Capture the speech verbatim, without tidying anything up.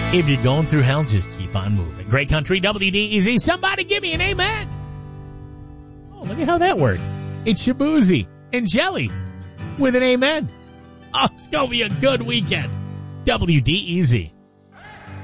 If you're going through hell, just keep on moving. Great country, W D E Z. Somebody give me an amen. Oh, look at how that worked. It's Shabuzi and Jelly with an amen. Oh, it's going to be a good weekend. W D E Z.